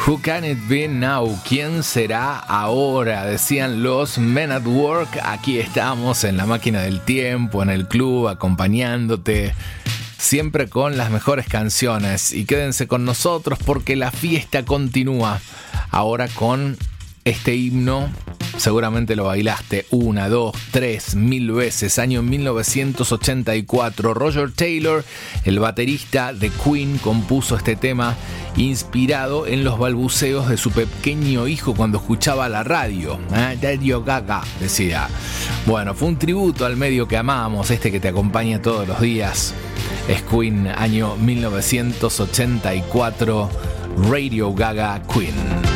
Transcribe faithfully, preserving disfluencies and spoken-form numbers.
Who can it be now? ¿Quién será ahora? Decían los Men at Work. Aquí estamos en la máquina del tiempo, en el club, acompañándote, siempre con las mejores canciones. Y quédense con nosotros porque la fiesta continúa. Ahora con este himno, seguramente lo bailaste una, dos, tres, mil veces. Año mil novecientos ochenta y cuatro. Roger Taylor, el baterista de Queen, compuso este tema inspirado en los balbuceos de su pequeño hijo cuando escuchaba la radio. ¿Eh? Radio Gaga, decía. Bueno, fue un tributo al medio que amamos, este que te acompaña todos los días. Es Queen, año mil novecientos ochenta y cuatro. Radio Gaga, Queen.